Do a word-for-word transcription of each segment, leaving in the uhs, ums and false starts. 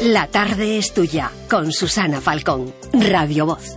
La tarde es tuya, con Susana Falcón, Radio Voz.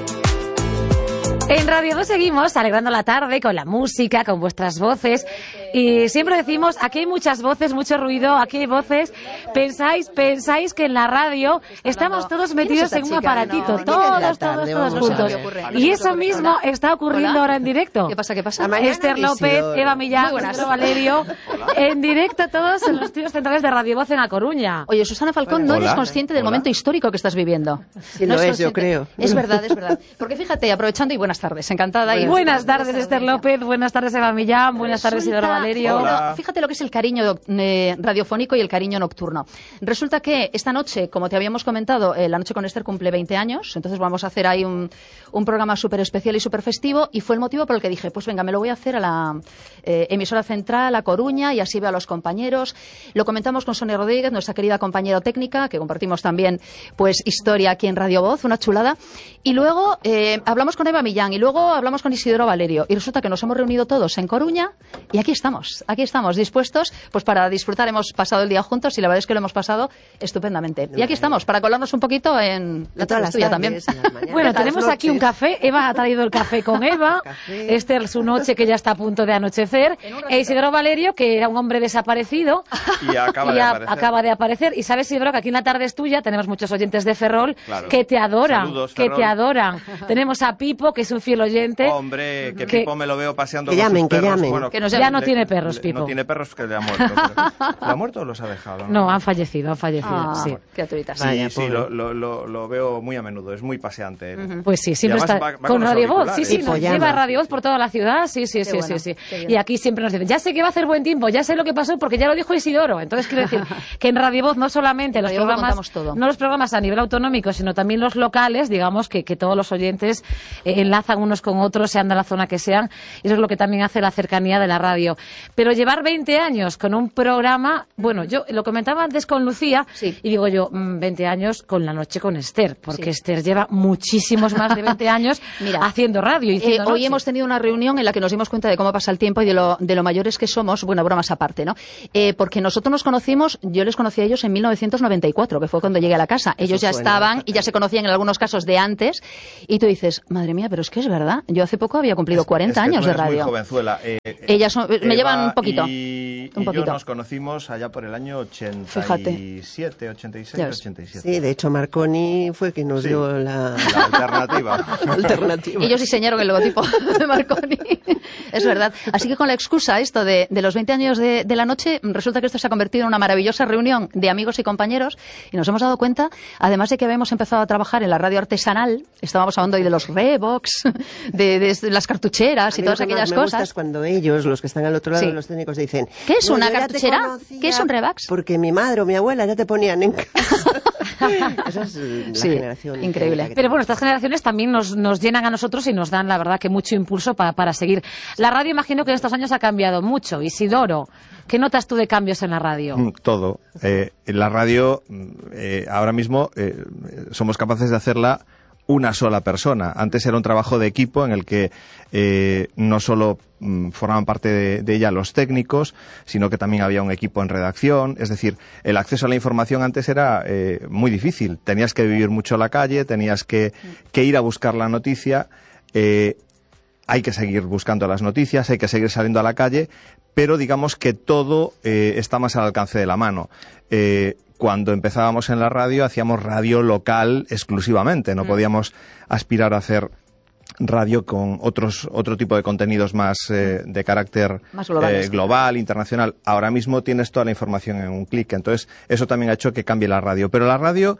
En Radio Voz seguimos alegrando la tarde con la música, con vuestras voces. Y siempre decimos, aquí hay muchas voces, mucho ruido, aquí hay voces. Pensáis, pensáis que en la radio estamos todos metidos en un aparatito, no, todos, todos, todos juntos. Y eso mismo está ocurriendo Hola. ahora en directo. ¿Qué pasa, qué pasa? Esther López, Eva Millán, Pedro Valerio, en directo todos en los estudios centrales de Radio Voz en A Coruña. Oye, Susana Falcón, no Hola. eres consciente del Hola. momento histórico que estás viviendo. Sí, no lo es, yo creo. Es verdad, es verdad. Porque fíjate, aprovechando y buenas tardes, encantada. Y buenas tardes, Esther López, buenas tardes, Eva Millán, buenas tardes, Isidoro Valerio. Hola. Fíjate lo que es el cariño eh, radiofónico y el cariño nocturno. Resulta que esta noche, como te habíamos comentado, eh, La Noche con Esther cumple veinte años, entonces vamos a hacer ahí un, un programa súper especial y súper festivo, y fue el motivo por el que dije, pues venga, me lo voy a hacer a la eh, emisora central, a Coruña, y así veo a los compañeros. Lo comentamos con Sonia Rodríguez, nuestra querida compañera técnica, que compartimos también pues historia aquí en Radio Voz, una chulada. Y luego eh, hablamos con Eva Millán, y luego hablamos con Isidoro Valerio, y resulta que nos hemos reunido todos en Coruña, y aquí estamos, aquí estamos, dispuestos pues para disfrutar. Hemos pasado el día juntos y la verdad es que lo hemos pasado estupendamente. Y aquí estamos, para colarnos un poquito en la tarde tuya también. Bueno, tenemos aquí un café. Eva ha traído el café con Eva. Esther, su noche, que ya está a punto de anochecer. E Isidoro Valerio, que era un hombre desaparecido. Y acaba, y de, a, aparecer. acaba de aparecer. Y sabes, Isidoro, que aquí en la tarde es tuya tenemos muchos oyentes de Ferrol, claro, que te adoran. Saludos, que Ferrol. te adoran. Tenemos a Pipo, que es un fiel oyente. Hombre, que, que Pipo me lo veo paseando que con llamen, sus que perros. llamen. Bueno, Que nos ya no tiene perros, le, Pipo. No tiene perros, que le ha muerto. Pero, ¿le ha muerto o los ha dejado? No, No, han fallecido, han fallecido, Ah, sí. criaturitas. Sí, Vaya, sí, pobre. lo, lo, lo, lo veo muy a menudo, es muy paseante. él. Pues sí, siempre Y está además va- va con con los Radio Voz, sí, auriculares. sí, Y nos follando. lleva Radio Voz por toda la ciudad, sí, sí, sí, bueno, sí, sí. qué bien. Y aquí siempre nos dicen, ya sé que va a hacer buen tiempo, ya sé lo que pasó, porque ya lo dijo Isidoro. Entonces quiero decir que en Radio Voz no solamente los Radio Voz lo programas, contamos todo. no los programas a nivel autonómico, sino también los locales, digamos que, que todos los oyentes eh, enlazan unos con otros, sean de la zona que sean, y eso es lo que también hace la cercanía de la radio. Pero llevar veinte años con un programa, bueno, yo lo comentaba antes con Lucía, Sí. y digo yo, mm, veinte años con La Noche con Esther, porque Sí. Esther lleva muchísimos más de veinte años Mira, haciendo radio. Y Eh, haciendo hoy noche. hemos tenido una reunión en la que nos dimos cuenta de cómo pasa el tiempo y de lo, de lo mayores que somos, bueno, bromas aparte, ¿no? Eh, porque nosotros nos conocimos, yo les conocí a ellos en mil novecientos noventa y cuatro, que fue cuando llegué a la casa. Ellos ya suena, estaban fíjate. y ya se conocían en algunos casos de antes, y tú dices, madre mía, pero es que es verdad, yo hace poco había cumplido cuarenta Es que años tú de eres muy radio. jovenzuela. Eh, eh, Ellas son- me Eva llevan un poquito, Y, un y poquito. yo nos conocimos allá por el año ochenta y siete, ochenta y seis, Ya ves. ochenta y siete. Sí, de hecho Marconi fue quien nos Sí. dio la, La alternativa. la alternativa. Ellos diseñaron el logotipo de Marconi. Es verdad. Así que con la excusa esto de, de los veinte años de, de la noche, resulta que esto se ha convertido en una maravillosa reunión de amigos y compañeros, y nos hemos dado cuenta, además de que habíamos empezado a trabajar en la radio artesanal, estábamos hablando ahí de los Revox, de, de las cartucheras y A mí todas lo que más aquellas me gusta cosas. es cuando ellos, los que están al otro lado, Sí. los técnicos, dicen... ¿Qué es "No, una yo ya te cartuchera? conocía ¿Qué es un Revax?" Porque mi madre o mi abuela ya te ponían en casa. Esa es la Sí, generación. increíble. que- Pero bueno, estas generaciones también nos, nos llenan a nosotros y nos dan, la verdad, que mucho impulso para, para seguir. La radio, imagino que en estos años ha cambiado mucho. Isidoro, ¿qué notas tú de cambios en la radio? Mm, Todo. Eh, en la radio, mm, eh, ahora mismo, eh, somos capaces de hacerla una sola persona. Antes era un trabajo de equipo en el que eh, no solo mm, formaban parte de, de ella los técnicos, sino que también había un equipo en redacción. Es decir, el acceso a la información antes era eh, muy difícil. Tenías que vivir mucho la calle, tenías que, que ir a buscar la noticia. Eh, hay que seguir buscando las noticias, hay que seguir saliendo a la calle, pero digamos que todo eh, está más al alcance de la mano. Eh, cuando empezábamos en la radio, hacíamos radio local exclusivamente, no podíamos aspirar a hacer radio con otros otro tipo de contenidos más eh, de carácter Más globales. eh, global, internacional. Ahora mismo tienes toda la información en un clic, entonces eso también ha hecho que cambie la radio. Pero la radio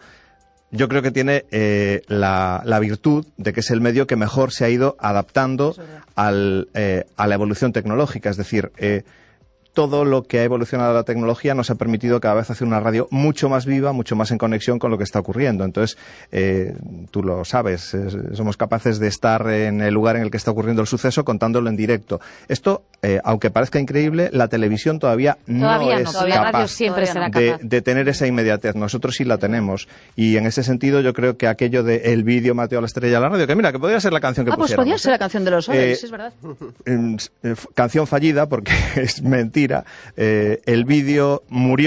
yo creo que tiene eh, la, la virtud de que es el medio que mejor se ha ido adaptando al, eh, a la evolución tecnológica. Es decir, eh, todo lo que ha evolucionado la tecnología nos ha permitido cada vez hacer una radio mucho más viva, mucho más en conexión con lo que está ocurriendo. Entonces, eh, tú lo sabes, eh, somos capaces de estar en el lugar en el que está ocurriendo el suceso contándolo en directo. Esto, eh, aunque parezca increíble, la televisión todavía, Todavía no no, es todavía la radio capaz siempre Todavía será no. de, capaz. de tener esa inmediatez. Nosotros sí la tenemos. Y en ese sentido yo creo que aquello de el vídeo Mateo a la estrella de la radio, que mira, que podría ser la canción que Ah, pues pusiéramos, podía ser ¿eh? la canción de los Oreos, Eh, es verdad. Eh, f- canción fallida porque es mentira. Eh, el vídeo murió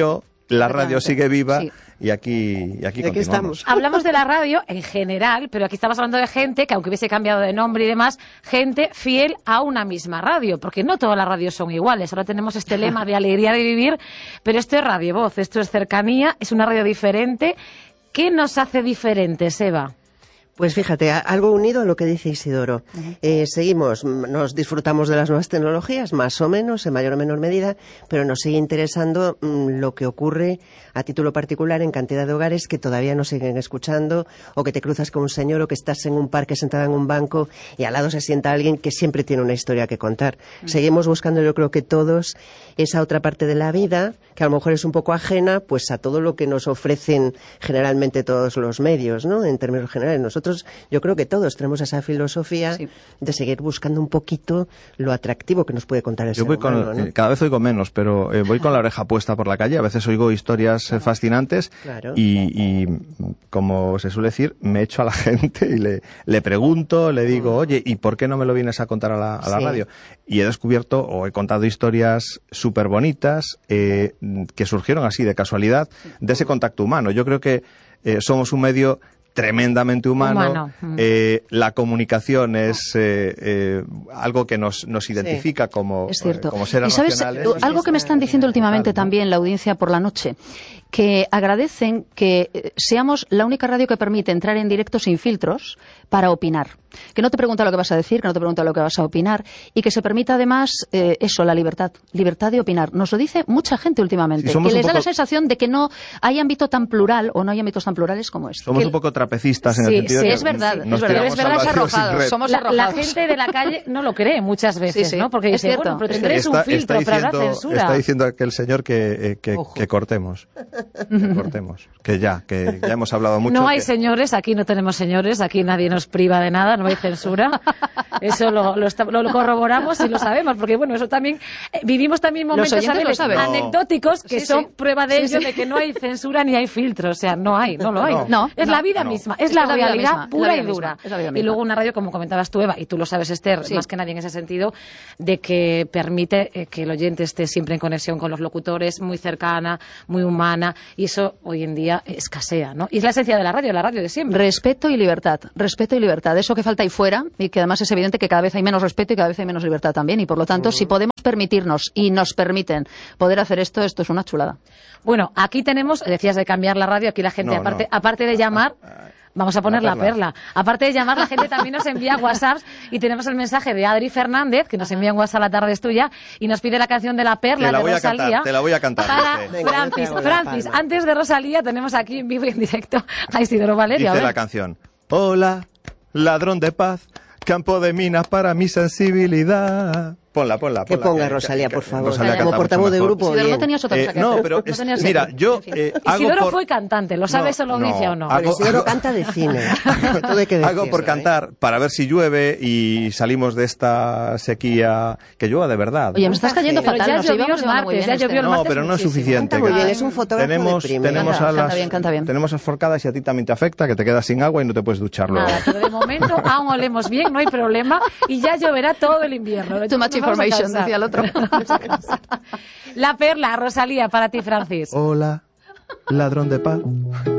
la radio sigue viva Sí. y aquí, y aquí Y aquí continuamos. estamos. Hablamos de la radio en general, pero aquí estamos hablando de gente que, aunque hubiese cambiado de nombre y demás, gente fiel a una misma radio, porque no todas las radios son iguales. Ahora tenemos este lema de alegría de vivir, pero esto es Radio Voz, esto es cercanía, es una radio diferente. ¿Qué nos hace diferentes, Eva? Pues fíjate, a- algo unido a lo que dice Isidoro. Eh, seguimos, m- nos disfrutamos de las nuevas tecnologías, más o menos, en mayor o menor medida, pero nos sigue interesando mm, lo que ocurre a título particular en cantidad de hogares que todavía nos siguen escuchando, o que te cruzas con un señor, o que estás en un parque sentado en un banco y al lado se sienta alguien que siempre tiene una historia que contar. Seguimos buscando, yo creo que todos, esa otra parte de la vida, que a lo mejor es un poco ajena, pues a todo lo que nos ofrecen generalmente todos los medios, ¿no? En términos generales, nosotros, yo creo que todos tenemos esa filosofía Sí. de seguir buscando un poquito lo atractivo que nos puede contar el Yo ser voy con, humano, ¿no? eh, cada vez oigo menos, pero eh, voy con la oreja puesta por la calle. A veces oigo historias eh, fascinantes Claro. y, y, como se suele decir, me echo a la gente y le, le pregunto, le digo, oye, ¿y por qué no me lo vienes a contar a la, a la Sí. radio? Y he descubierto o he contado historias súper bonitas eh, que surgieron así de casualidad de ese contacto humano. Yo creo que eh, somos un medio tremendamente humano. Humano. Mm. Eh, la comunicación es eh, eh, algo que nos, nos identifica como, Es cierto. eh, como seres y sabes, racionales. eh, algo que me están diciendo últimamente Total, ¿no? también la audiencia por la noche, que agradecen que eh, seamos la única radio que permite entrar en directo sin filtros para opinar. Que no te pregunta lo que vas a decir, que no te pregunta lo que vas a opinar y que se permita además eh, eso, la libertad, libertad de opinar. Nos lo dice mucha gente últimamente, Sí, somos que un les da poco- la sensación de que no hay ámbito tan plural o no hay ámbitos tan plurales como este. Somos Que- un poco trapecistas en Sí, el sentido sí, de que es verdad, nos es verdad, tiramos es verdad, al es vacío sin arrojados, red. somos La, la arrojados. gente de la calle no lo cree muchas veces, sí, ¿no? Porque es dice, cierto, bueno, pero es tendréis un Está- filtro, está pero habrá diciendo, censura. está diciendo aquel señor que, eh, que, Ojo. que cortemos. Que cortemos. Que ya, que ya hemos hablado mucho. No hay que- señores, aquí no tenemos señores, aquí nadie nos priva de nada, no hay censura. Eso lo, lo, esta- lo corroboramos y lo sabemos, porque bueno, eso también, eh, vivimos también Los momentos oyentes a veces lo saben. anecdóticos que Sí, son sí. prueba de Sí, ello, sí. de que no hay censura ni hay filtro, o sea, no hay, no lo hay. No. No, es no, la vida no. misma, es, Es la que es la vida realidad misma, es la pura vida y misma, dura. es la vida Y misma. luego una radio, como comentabas tú, Eva, y tú lo sabes, Esther, Sí. más que nadie en ese sentido, de que permite eh, que el oyente esté siempre en conexión con los locutores, muy cercana, muy humana, y eso hoy en día escasea, ¿no? Y es la esencia de la radio, la radio de siempre. Respeto y libertad, respeto y libertad. Eso que falta ahí fuera y que además es evidente que cada vez hay menos respeto y cada vez hay menos libertad también. Y por lo tanto, si podemos permitirnos y nos permiten poder hacer esto, esto es una chulada. Bueno, aquí tenemos, decías de cambiar la radio, aquí la gente, No, aparte, no. aparte de llamar, vamos a poner la La perla. perla. Aparte de llamar, la gente también nos envía WhatsApps y tenemos el mensaje de Adri Fernández, que nos envía un WhatsApp, la tarde es tuya, y nos pide la canción de la perla Te la de voy a Rosalía. cantar, te la voy a cantar, Para dice. Venga, Francis, yo te hago la Francis, palma. antes de Rosalía tenemos aquí en vivo y en directo a Isidoro Valerio. a Dice ver. la canción. Hola, ladrón de paz, campo de minas para mi sensibilidad. Ponla, ponla, Que ponla. ponga Rosalía, por favor. Rosalía Como canta portavoz mucho de mejor. grupo. Isidoro, no bien. tenías otra Eh, cosa que no, hacer. pero No es- tenías mira, que- yo en fin. eh, hago Isidoro por- fue cantante, ¿lo sabe No, eso la audiencia no, o no? hago- Pero Isidoro canta de cine. Todo hay que Hago por decirlo, ¿eh? cantar para ver si llueve y salimos de esta sequía, que llueva de verdad. Oye, me estás cayendo Pero fatal. ya nos llovió íbamos el llevando muy martes, bien, ya llovió el Esther. No, martes pero no es muchísimo. suficiente. Canta muy bien, que- es un fotógrafo tenemos, de primera. tenemos Canta, a las, canta bien, canta bien. tenemos las forcadas y a ti también te afecta, que te quedas sin agua y no te puedes duchar luego. Nada, pero de momento aún olemos bien, no hay problema, y ya lloverá todo el invierno. Too much Nos vamos a information, cansar. decía el otro. La perla, Rosalía, para ti, Francis. Hola, ladrón de paz,